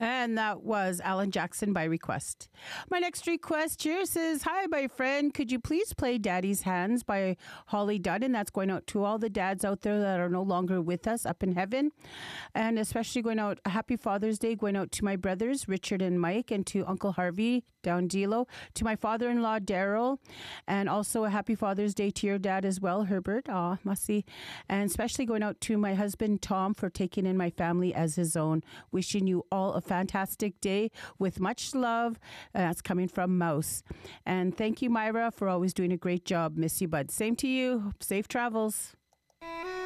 And that was Alan Jackson by request. My next request here says, hi, my friend. Could you please play Daddy's Hands by Holly Dunn? And that's going out to all the dads out there that are no longer with us up in heaven. And especially going out, a happy Father's Day, going out to my brothers, Richard and Mike, and to Uncle Harvey down Delo, to my father-in-law, Daryl, and also a happy Father's Day to your dad as well, Herbert. Aw, Mussy. And especially going out to my husband, Tom, for taking in my family as his own. Wishing you all a fantastic day with much love. That's coming from Mouse. And thank you, Myra, for always doing a great job. Miss you, bud. Same to you. Safe travels.